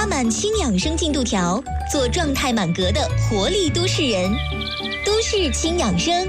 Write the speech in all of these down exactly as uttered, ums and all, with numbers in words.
加满氢养生进度条，做状态满格的活力都市人。都市氢养生。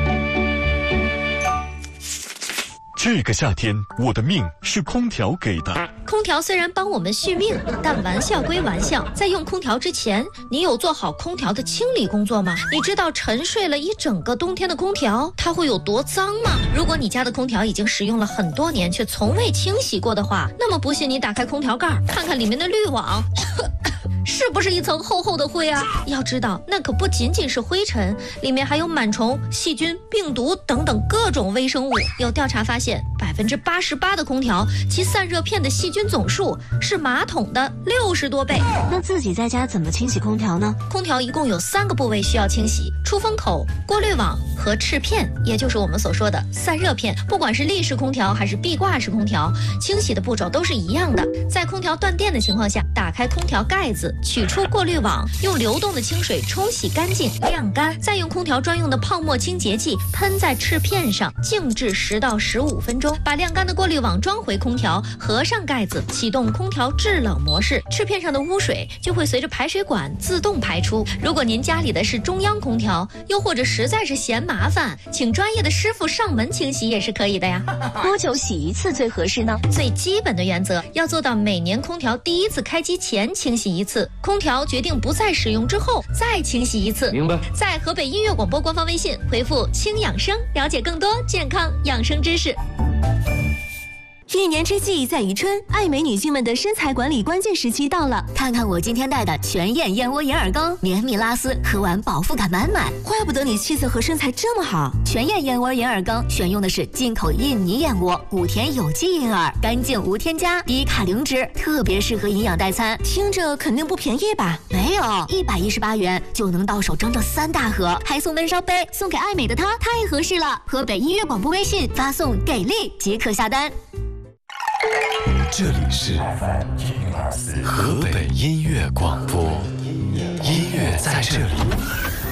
这个夏天，我的命是空调给的。 空调虽然帮我们续命，但玩笑归玩笑，在用空调之前，你有做好空调的清理工作吗？你知道沉睡了一整个冬天的空调，它会有多脏吗？如果你家的空调已经使用了很多年，却从未清洗过的话，那么不信你打开空调盖，看看里面的滤网。是不是一层厚厚的灰啊？要知道，那可不仅仅是灰尘，里面还有螨虫、细菌、病毒等等各种微生物。有调查发现，百分之八十八的空调其散热片的细菌总数是马桶的六十多倍。 那自己在家怎么清洗空调呢？ 空调一共有三个部位需要清洗：出风口、过滤网和翅片，也就是我们所说的散热片。不管是立式空调还是壁挂式空调，清洗的步骤都是一样的。在空调断电的情况下，打开空调盖子，取出过滤网，用流动的清水冲洗干净，晾干，再用空调专用的泡沫清洁剂喷在翅片上，静置十到十五分钟，把晾干的过滤网装回空调，合上盖子，启动空调制冷模式，翅片上的污水就会随着排水管自动排出。如果您家里的是中央空调，又或者实在是嫌麻烦，请专业的师傅上门清洗也是可以的呀。 多久洗一次最合适呢？ 最基本的原则要做到每年空调第一次开机前清洗一次，空调决定不再使用之后再清洗一次。 明白。 在河北音乐广播官方微信回复轻养生，了解更多健康养生知识。 一年之计在于春，爱美女性们的身材管理关键时期到了。 看看我今天带的全燕燕窝眼耳膏，绵密拉丝，喝完饱腹感满满。 怪不得你气色和身材这么好。 全燕燕窝眼耳膏选用的是进口印尼燕窝，古田有机银耳，干净无添加，低卡零脂，特别适合营养代餐。 听着肯定不便宜吧？ 没有，一百一十八元就能到手整整三大盒，还送闷烧杯，送给爱美的她，太合适了。河北音乐广播微信发送给力即可下单。 这里是河北音乐广播，音乐在这里。